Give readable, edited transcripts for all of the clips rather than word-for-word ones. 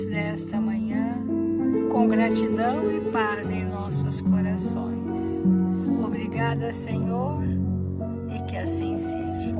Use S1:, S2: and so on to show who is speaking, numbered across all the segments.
S1: desta manhã, com gratidão e paz em nossos corações. Obrigada, Senhor, e que assim seja.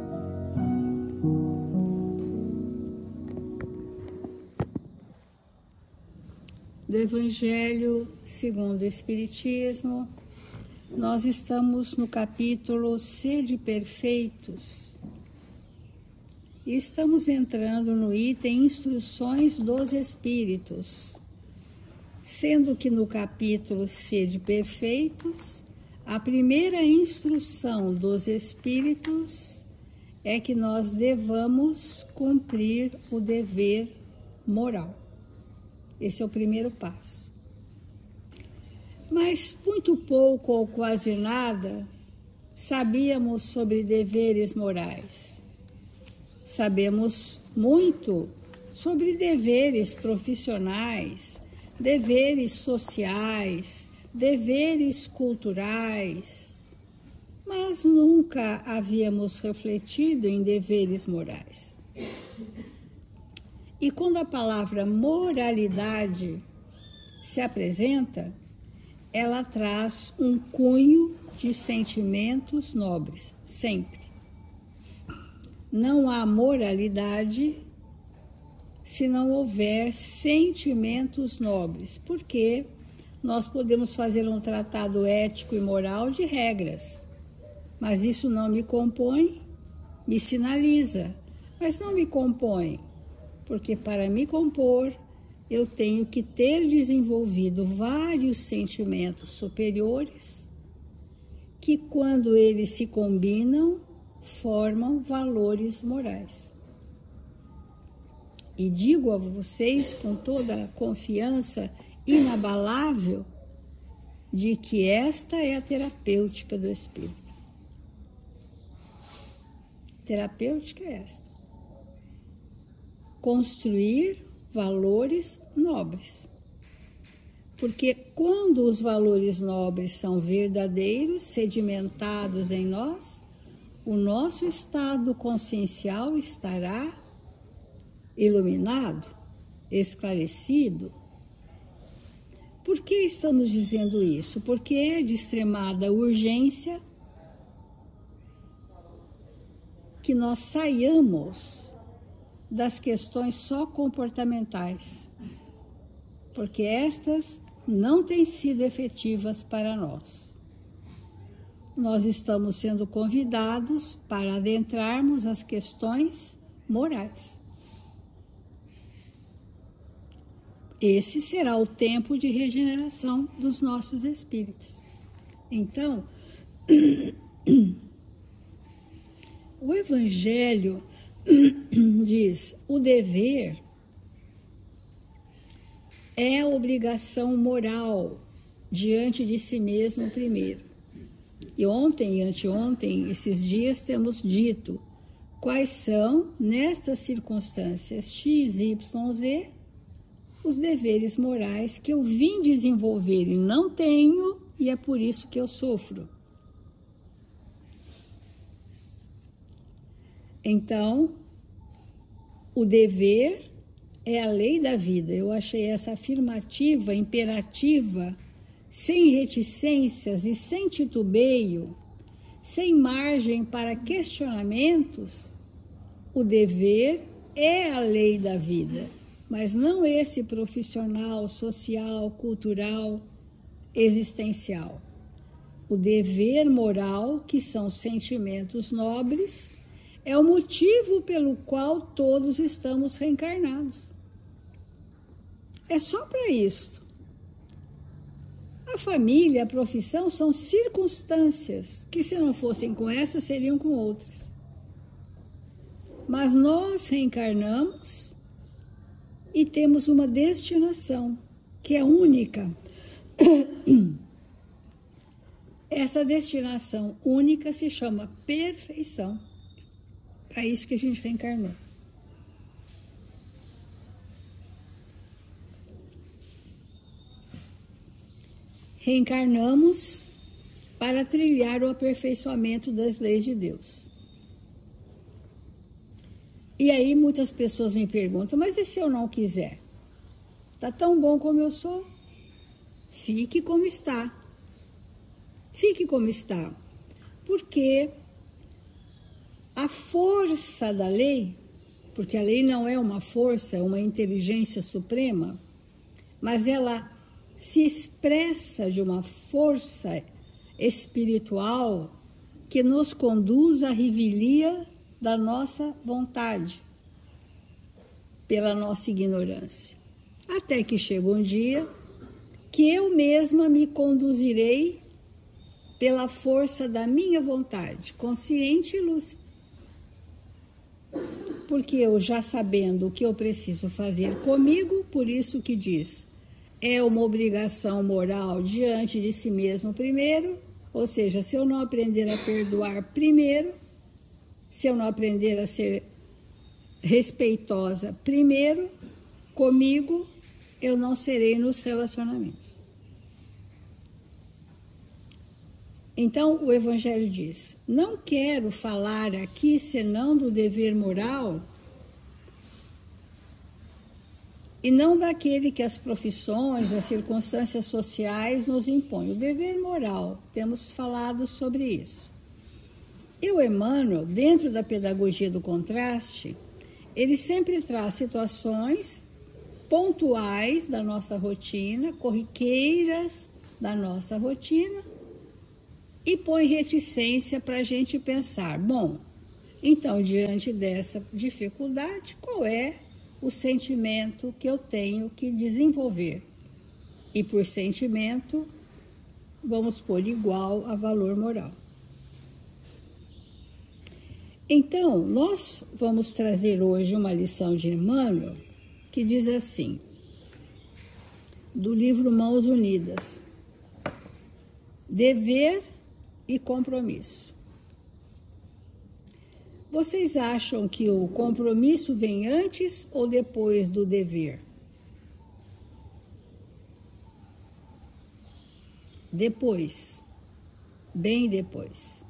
S1: Do Evangelho segundo o Espiritismo, nós estamos no capítulo Sede Perfeitos e estamos entrando no item Instruções dos Espíritos, sendo que no capítulo Sede Perfeitos, a primeira instrução dos Espíritos é que nós devamos cumprir o dever moral. Esse é o primeiro passo. Mas muito pouco ou quase nada sabíamos sobre deveres morais. Sabemos muito sobre deveres profissionais, deveres sociais, deveres culturais, mas nunca havíamos refletido em deveres morais. E quando a palavra moralidade se apresenta, ela traz um cunho de sentimentos nobres, sempre. Não há moralidade se não houver sentimentos nobres, porque nós podemos fazer um tratado ético e moral de regras, mas isso não me compõe, me sinaliza, mas não me compõe. Porque para me compor, eu tenho que ter desenvolvido vários sentimentos superiores que, quando eles se combinam, formam valores morais. E digo a vocês com toda a confiança inabalável de que esta é a terapêutica do Espírito. Terapêutica é esta. Construir valores nobres. Porque quando os valores nobres são verdadeiros, sedimentados em nós, o nosso estado consciencial estará iluminado, esclarecido. Por que estamos dizendo isso? Porque é de extremada urgência que nós saiamos das questões só comportamentais, porque estas não têm sido efetivas para nós. Nós estamos sendo convidados para adentrarmos as questões morais. Esse será o tempo de regeneração dos nossos espíritos. Então, o Evangelho diz: o dever é a obrigação moral diante de si mesmo primeiro. E ontem e anteontem, esses dias, temos dito quais são, nestas circunstâncias X, Y, Z, os deveres morais que eu vim desenvolver e não tenho, e é por isso que eu sofro. Então, o dever é a lei da vida. Eu achei essa afirmativa, imperativa, sem reticências e sem titubeio, sem margem para questionamentos. O dever é a lei da vida, mas não esse profissional, social, cultural, existencial. O dever moral, que são sentimentos nobres, é o motivo pelo qual todos estamos reencarnados. É só para isso. A família, a profissão são circunstâncias que, se não fossem com essas, seriam com outras. Mas nós reencarnamos e temos uma destinação que é única. Essa destinação única se chama perfeição. É isso que a gente reencarnou. Reencarnamos para trilhar o aperfeiçoamento das leis de Deus. E aí muitas pessoas me perguntam, mas e se eu não quiser? Está tão bom como eu sou. Fique como está. Fique como está. Porque a força da lei, porque a lei não é uma força, é uma inteligência suprema, mas ela se expressa de uma força espiritual que nos conduz à revelia da nossa vontade, pela nossa ignorância. Até que chega um dia que eu mesma me conduzirei pela força da minha vontade, consciente e lúcida. Porque eu, já sabendo o que eu preciso fazer comigo, por isso que diz, é uma obrigação moral diante de si mesmo primeiro, ou seja, se eu não aprender a perdoar primeiro, se eu não aprender a ser respeitosa primeiro, comigo, eu não serei nos relacionamentos. Então, o Evangelho diz, não quero falar aqui senão do dever moral e não daquele que as profissões, as circunstâncias sociais nos impõem. O dever moral, temos falado sobre isso. E o Emmanuel, dentro da pedagogia do contraste, ele sempre traz situações pontuais da nossa rotina, corriqueiras da nossa rotina, e põe reticência para a gente pensar, bom, então, diante dessa dificuldade, qual é o sentimento que eu tenho que desenvolver? E por sentimento, vamos pôr igual a valor moral. Então, nós vamos trazer hoje uma lição de Emmanuel, que diz assim, do livro Mãos Unidas, dever e compromisso. Vocês acham que o compromisso vem antes ou depois do dever? Depois, bem depois.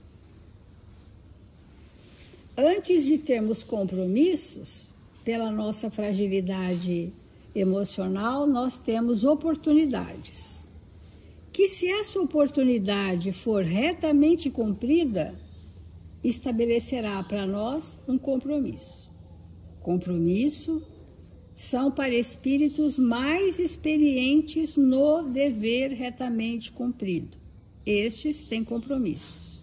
S1: Antes de termos compromissos, pela nossa fragilidade emocional, nós temos oportunidades. Que se essa oportunidade for retamente cumprida, estabelecerá para nós um compromisso. Compromisso são para espíritos mais experientes no dever retamente cumprido. Estes têm compromissos.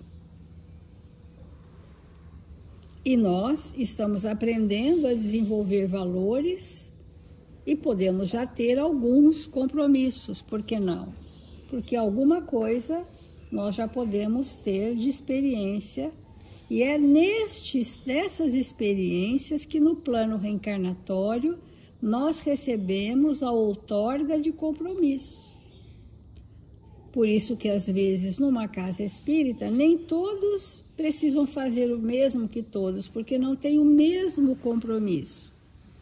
S1: E nós estamos aprendendo a desenvolver valores e podemos já ter alguns compromissos, por que não? Porque alguma coisa nós já podemos ter de experiência, e é nessas experiências que no plano reencarnatório nós recebemos a outorga de compromissos. Por isso que às vezes numa casa espírita nem todos precisam fazer o mesmo que todos, porque não tem o mesmo compromisso.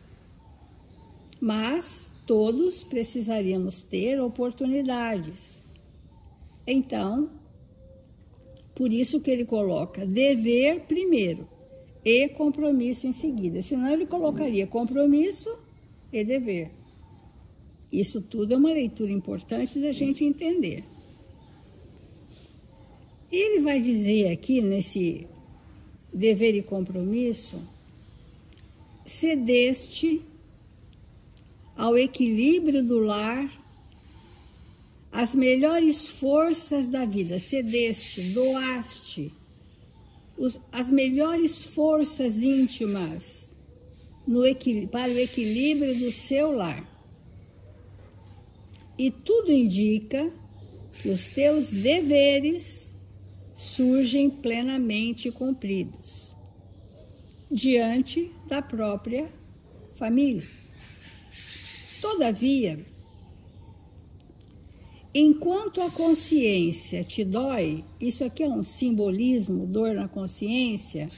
S1: Mas todos precisaríamos ter oportunidades. Então, por isso que ele coloca dever primeiro e compromisso em seguida. Senão ele colocaria compromisso e dever. Isso tudo é uma leitura importante da gente entender. Ele vai dizer aqui, nesse dever e compromisso, cedeste ao equilíbrio do lar as melhores forças da vida, cedeste, doaste as melhores forças íntimas para o equilíbrio do seu lar. E tudo indica que os teus deveres surgem plenamente cumpridos diante da própria família. Todavia, enquanto a consciência te dói, isso aqui é um simbolismo, dor na consciência,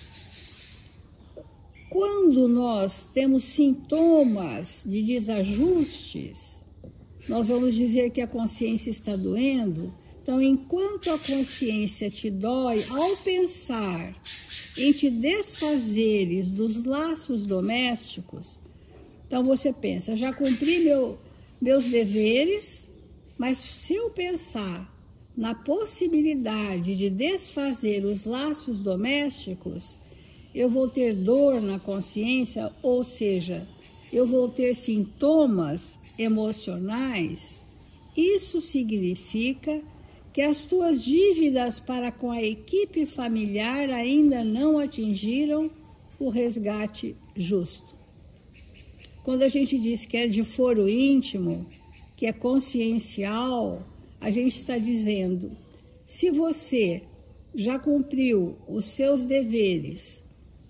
S1: quando nós temos sintomas de desajustes, nós vamos dizer que a consciência está doendo. Então, enquanto a consciência te dói, ao pensar em te desfazeres dos laços domésticos, Então você pensa, já cumpri meus deveres, mas se eu pensar na possibilidade de desfazer os laços domésticos, eu vou ter dor na consciência, ou seja, eu vou ter sintomas emocionais. Isso significa que as tuas dívidas para com a equipe familiar ainda não atingiram o resgate justo. Quando a gente diz que é de foro íntimo, que é consciencial, a gente está dizendo, se você já cumpriu os seus deveres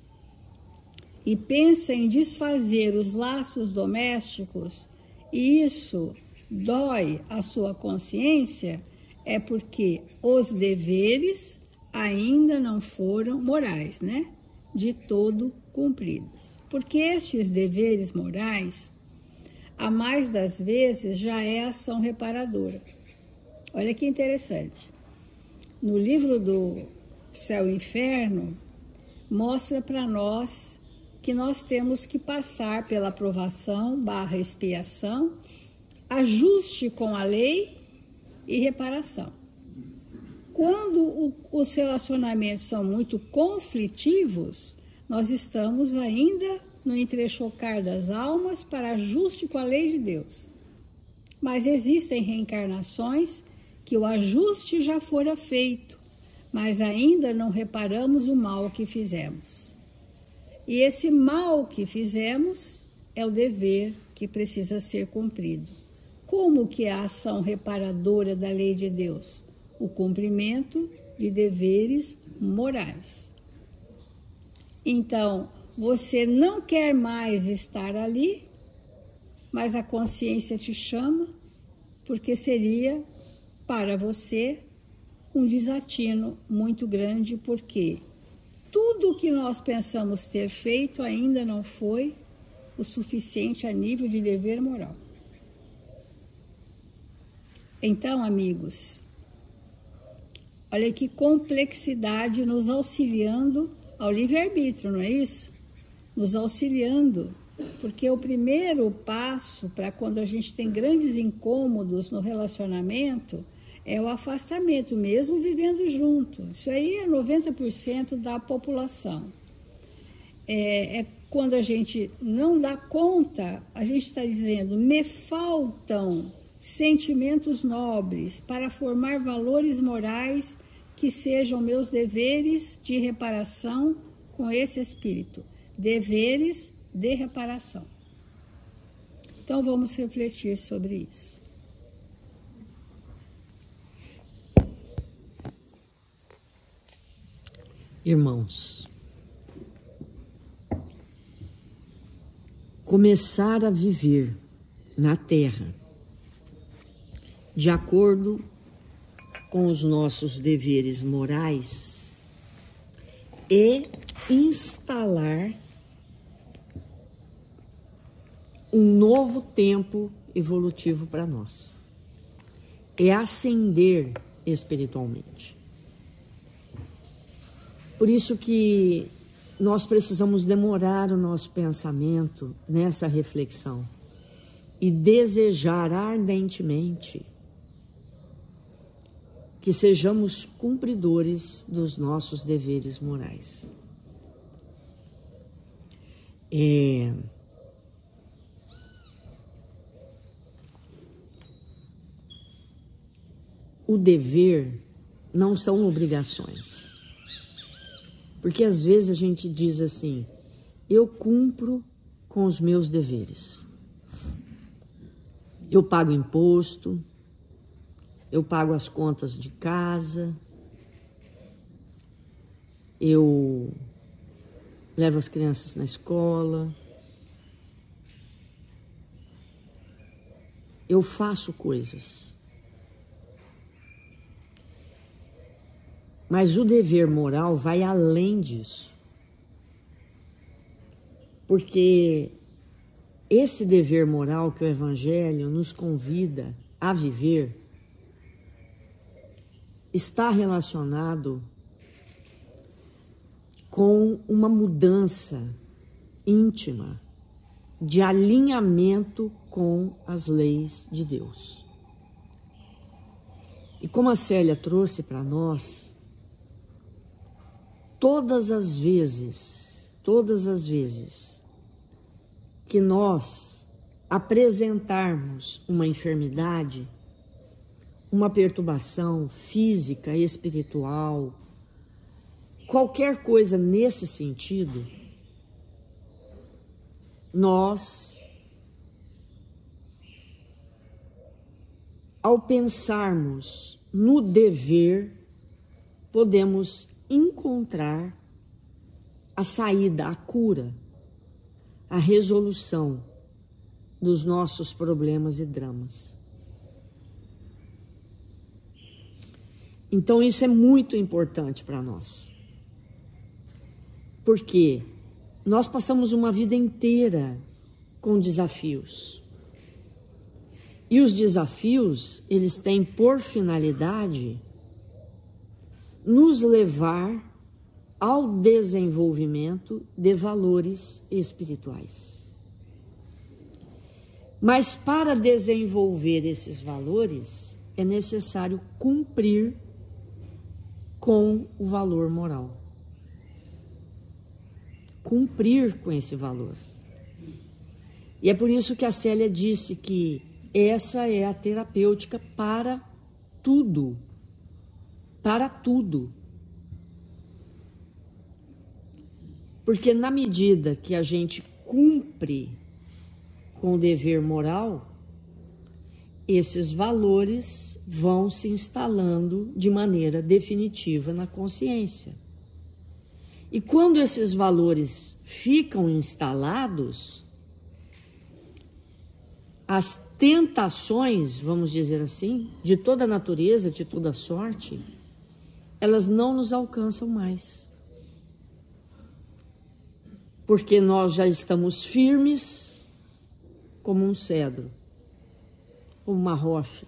S1: e pensa em desfazer os laços domésticos, e isso dói a sua consciência, é porque os deveres ainda não foram morais, né? De todo cumpridos. Porque estes deveres morais, a mais das vezes, já é ação reparadora. Olha que interessante. No livro do Céu e Inferno, mostra para nós que nós temos que passar pela aprovação / expiação, ajuste com a lei e reparação. Quando os relacionamentos são muito conflitivos, nós estamos ainda no entrechocar das almas para ajuste com a lei de Deus. Mas existem reencarnações que o ajuste já fora feito, mas ainda não reparamos o mal que fizemos. E esse mal que fizemos é o dever que precisa ser cumprido. Como que é a ação reparadora da lei de Deus? O cumprimento de deveres morais. Então, você não quer mais estar ali, mas a consciência te chama, porque seria para você um desatino muito grande, porque tudo o que nós pensamos ter feito ainda não foi o suficiente a nível de dever moral. Então, amigos, olha que complexidade nos auxiliando ao livre-arbítrio, não é isso? Nos auxiliando, porque o primeiro passo para quando a gente tem grandes incômodos no relacionamento é o afastamento, mesmo vivendo junto. Isso aí é 90% da população. É quando a gente não dá conta, a gente está dizendo, me faltam sentimentos nobres para formar valores morais que sejam meus deveres de reparação com esse espírito. Deveres de reparação. Então, vamos refletir sobre isso.
S2: Irmãos, começar a viver na Terra de acordo com os nossos deveres morais e instalar um novo tempo evolutivo para nós. É ascender espiritualmente. Por isso que nós precisamos demorar o nosso pensamento nessa reflexão e desejar ardentemente que sejamos cumpridores dos nossos deveres morais. O dever não são obrigações. Porque às vezes a gente diz assim, eu cumpro com os meus deveres. Eu pago imposto, eu pago as contas de casa, eu levo as crianças na escola, eu faço coisas. Mas o dever moral vai além disso. Porque esse dever moral que o Evangelho nos convida a viver está relacionado com uma mudança íntima de alinhamento com as leis de Deus. E como a Célia trouxe para nós, todas as vezes que nós apresentarmos uma enfermidade, uma perturbação física, espiritual, qualquer coisa nesse sentido, nós, ao pensarmos no dever, podemos encontrar a saída, a cura, a resolução dos nossos problemas e dramas. Então isso é muito importante para nós, porque nós passamos uma vida inteira com desafios. E os desafios, eles têm por finalidade nos levar ao desenvolvimento de valores espirituais. Mas para desenvolver esses valores, é necessário cumprir com o valor moral. Cumprir com esse valor. E é por isso que a Célia disse que essa é a terapêutica para tudo. Para tudo. Porque na medida que a gente cumpre com o dever moral, esses valores vão se instalando de maneira definitiva na consciência. E quando esses valores ficam instalados, as tentações, vamos dizer assim, de toda a natureza, de toda a sorte, elas não nos alcançam mais. Porque nós já estamos firmes como um cedro, como uma rocha.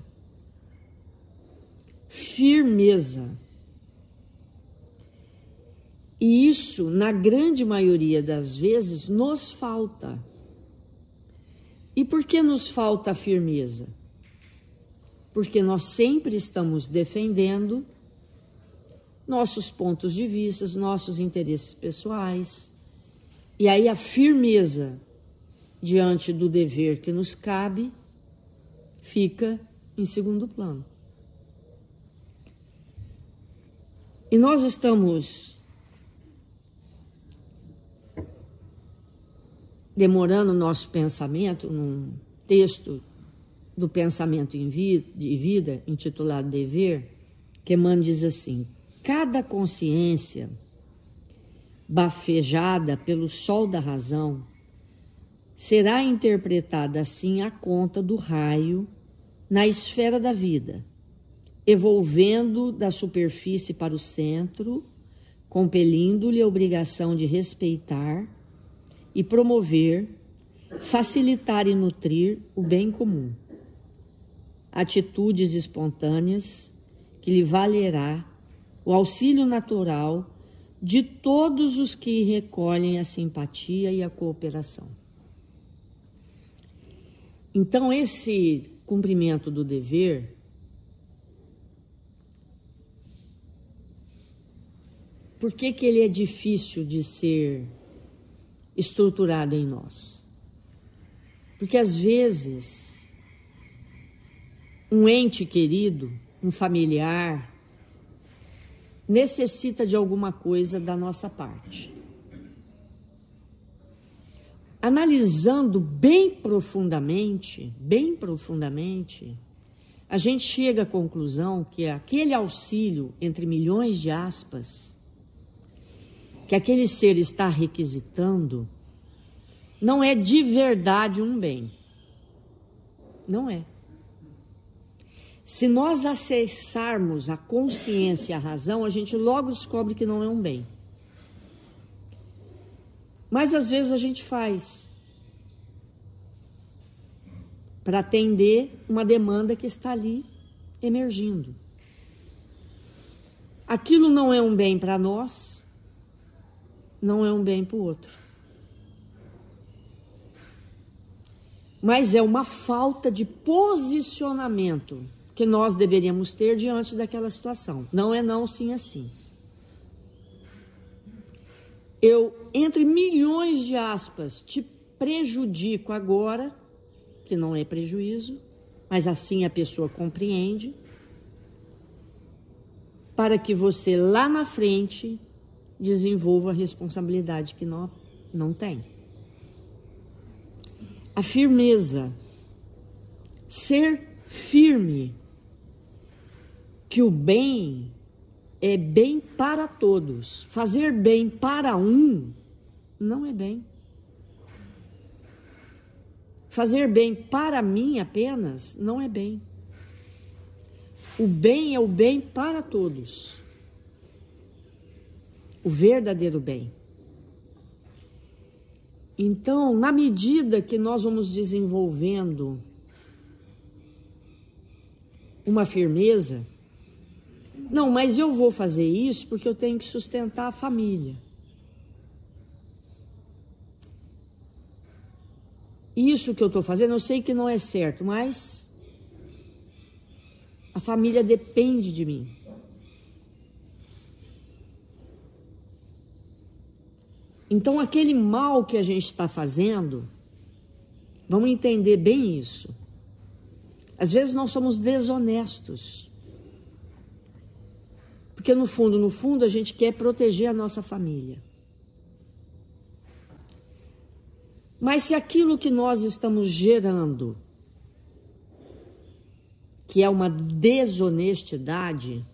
S2: Firmeza. E isso, na grande maioria das vezes, nos falta. E por que nos falta a firmeza? Porque nós sempre estamos defendendo nossos pontos de vista, nossos interesses pessoais. E aí a firmeza diante do dever que nos cabe fica em segundo plano. E nós estamos demorando o nosso pensamento num texto do Pensamento de Vida, intitulado Dever, que Emmanuel diz assim: cada consciência bafejada pelo sol da razão será interpretada assim à conta do raio na esfera da vida, evolvendo da superfície para o centro, compelindo-lhe a obrigação de respeitar e promover, facilitar e nutrir o bem comum. Atitudes espontâneas que lhe valerá o auxílio natural de todos os que recolhem a simpatia e a cooperação. Então, esse cumprimento do dever por que ele é difícil de ser estruturado em nós? Porque às vezes um ente querido, um familiar, necessita de alguma coisa da nossa parte. Analisando bem profundamente, a gente chega à conclusão que aquele auxílio, entre milhões de aspas, que aquele ser está requisitando, não é de verdade um bem. Não é. Se nós acessarmos a consciência e a razão, a gente logo descobre que não é um bem. Mas às vezes a gente faz para atender uma demanda que está ali emergindo. Aquilo não é um bem para nós, não é um bem para o outro. mas é uma falta de posicionamento que nós deveríamos ter diante daquela situação. Não é não, sim, assim. Eu, entre milhões de aspas, te prejudico agora, que não é prejuízo, mas assim a pessoa compreende, para que você lá na frente desenvolva a responsabilidade que não tem. A firmeza, ser firme, que o bem é bem para todos. Fazer bem para um não é bem. Fazer bem para mim apenas não é bem. O bem é o bem para todos. O verdadeiro bem. Então, na medida que nós vamos desenvolvendo uma firmeza, não, mas eu vou fazer isso porque eu tenho que sustentar a família. Isso que eu estou fazendo, eu sei que não é certo, mas a família depende de mim. Então, aquele mal que a gente está fazendo, vamos entender bem isso. Às vezes nós somos desonestos. Porque no fundo, a gente quer proteger a nossa família. Mas se aquilo que nós estamos gerando, que é uma desonestidade,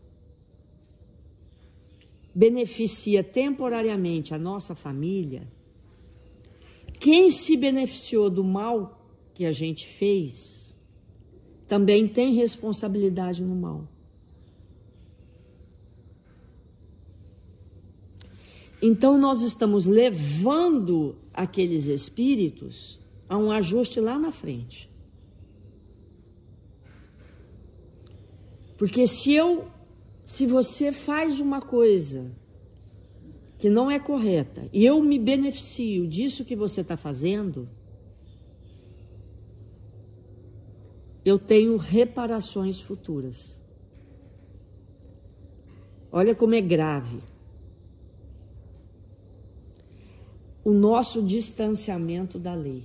S2: beneficia temporariamente a nossa família, quem se beneficiou do mal que a gente fez, também tem responsabilidade no mal. Então, nós estamos levando aqueles espíritos a um ajuste lá na frente. Porque se você faz uma coisa que não é correta e eu me beneficio disso que você está fazendo, eu tenho reparações futuras. Olha como é grave. O nosso distanciamento da lei.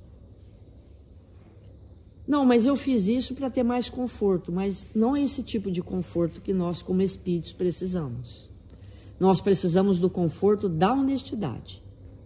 S2: Não, mas eu fiz isso para ter mais conforto, mas não é esse tipo de conforto que nós, como espíritos, precisamos. Nós precisamos do conforto da honestidade.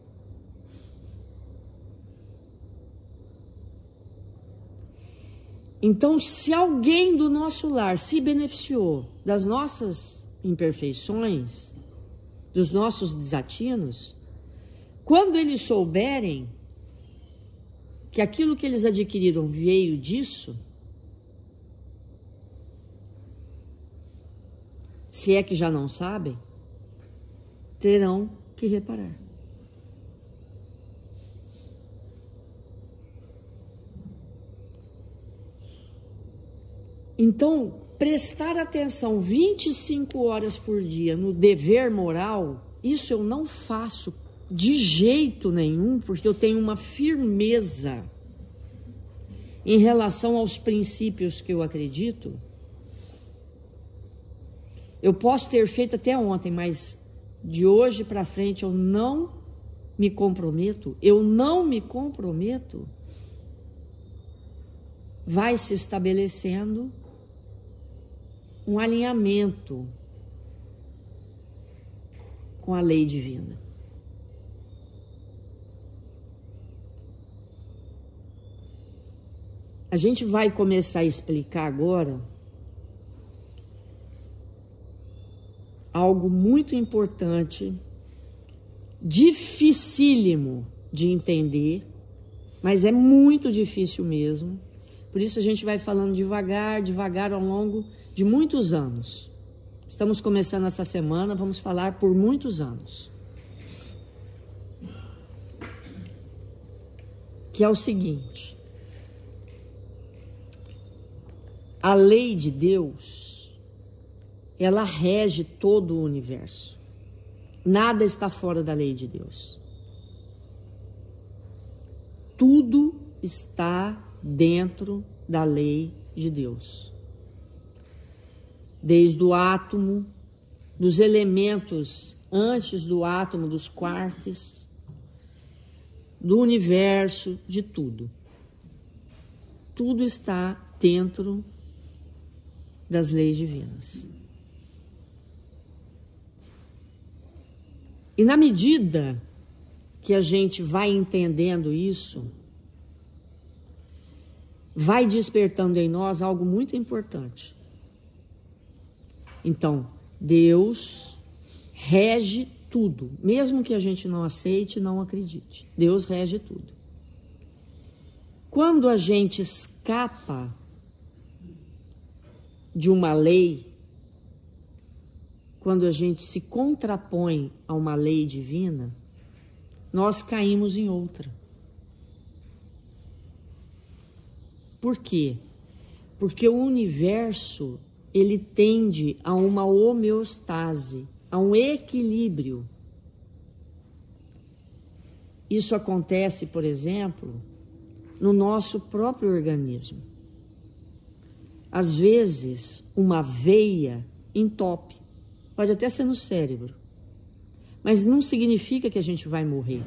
S2: Então, se alguém do nosso lar se beneficiou das nossas imperfeições, dos nossos desatinos, quando eles souberem que aquilo que eles adquiriram veio disso, se é que já não sabem, terão que reparar. Então, prestar atenção 25 horas por dia no dever moral, isso eu não faço de jeito nenhum, porque eu tenho uma firmeza em relação aos princípios que eu acredito. Eu posso ter feito até ontem, mas de hoje para frente eu não me comprometo. Vai se estabelecendo um alinhamento com a lei divina. A gente vai começar a explicar agora algo muito importante, dificílimo de entender, mas é muito difícil mesmo. Por isso a gente vai falando devagar ao longo de muitos anos. Estamos começando essa semana, vamos falar por muitos anos. Que é o seguinte: a lei de Deus, ela rege todo o universo. Nada está fora da lei de Deus. Tudo está dentro da lei de Deus. Desde o átomo, dos elementos antes do átomo, dos quarks, do universo, de tudo. Tudo está dentro das leis divinas. E na medida que a gente vai entendendo isso, vai despertando em nós algo muito importante. Então, Deus rege tudo, mesmo que a gente não aceite e não acredite. Deus rege tudo. Quando a gente escapa de uma lei, quando a gente se contrapõe a uma lei divina, nós caímos em outra. Por quê? Porque o universo, ele tende a uma homeostase, a um equilíbrio. Isso acontece, por exemplo, no nosso próprio organismo. Às vezes, uma veia entope, pode até ser no cérebro, mas não significa que a gente vai morrer.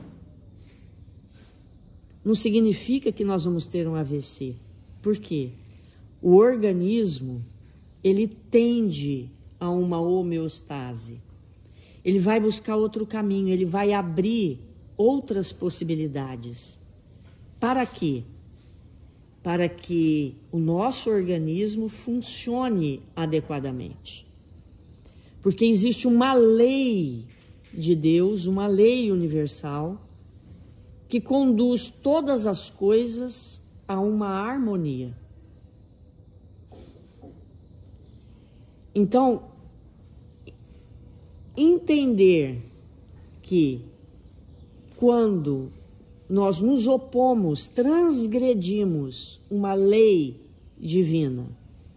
S2: Não significa que nós vamos ter um AVC. Por quê? O organismo, ele tende a uma homeostase. Ele vai buscar outro caminho, ele vai abrir outras possibilidades. Para quê? Para que o nosso organismo funcione adequadamente. Porque existe uma lei de Deus, uma lei universal, que conduz todas as coisas a uma harmonia. Então, entender que quando nós nos opomos, transgredimos uma lei divina,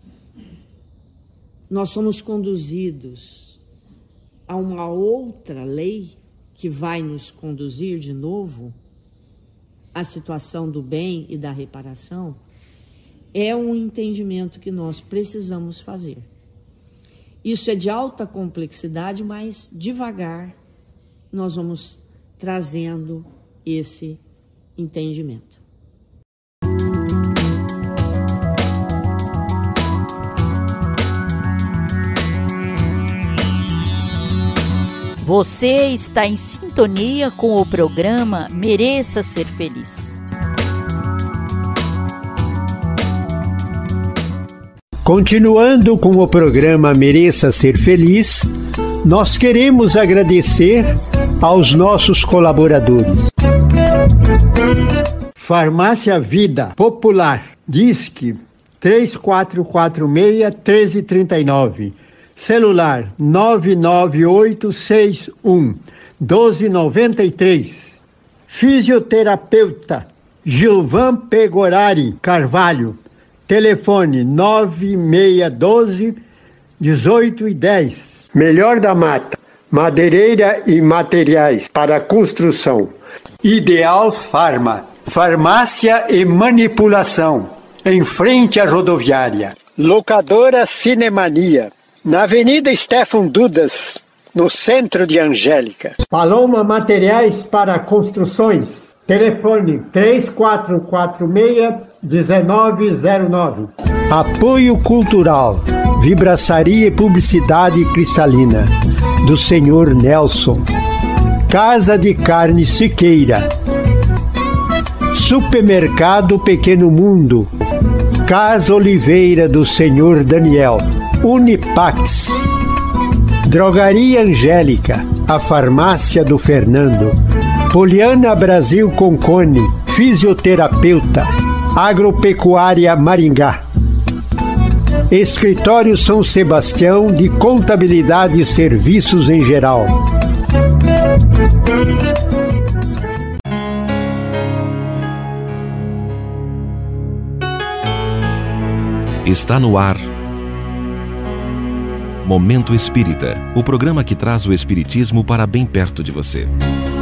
S2: nós somos conduzidos a uma outra lei que vai nos conduzir de novo à situação do bem e da reparação, é um entendimento que nós precisamos fazer. Isso é de alta complexidade, mas devagar nós vamos trazendo esse entendimento.
S3: Você está em sintonia com o programa Mereça Ser Feliz.
S4: Continuando com o programa Mereça Ser Feliz, nós queremos agradecer aos nossos colaboradores. Farmácia Vida Popular, Disque 3446-1339. Celular 99861-1293. Fisioterapeuta Gilvan Pegorari Carvalho. Telefone 9612-1810. Melhor da Mata, madeireira e materiais para construção. Ideal Farma, farmácia e manipulação, em frente à rodoviária. Locadora Cinemania, na Avenida Stefan Dudas, no centro de Angélica. Paloma Materiais para Construções. Telefone 3446-1909. Apoio Cultural, Vibraçaria e Publicidade Cristalina, do Senhor Nelson. Casa de Carne Siqueira. Supermercado Pequeno Mundo. Casa Oliveira do Senhor Daniel. Unipax. Drogaria Angélica, a farmácia do Fernando. Poliana Brasil Concone, fisioterapeuta. Agropecuária Maringá. Escritório São Sebastião de Contabilidade e Serviços em Geral.
S5: Está no ar Momento Espírita, o programa que traz o espiritismo para bem perto de você.